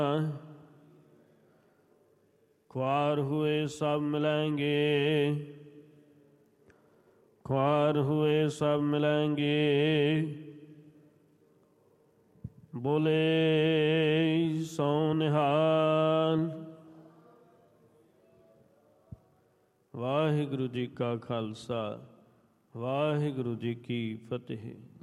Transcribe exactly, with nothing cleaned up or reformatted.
ख्वार हुए सब मिलेंगे, ख्वार हुए सब मिलेंगे। बोले सो निहाल। वाहिगुरु जी का खालसा, वाहिगुरु जी की फतेह।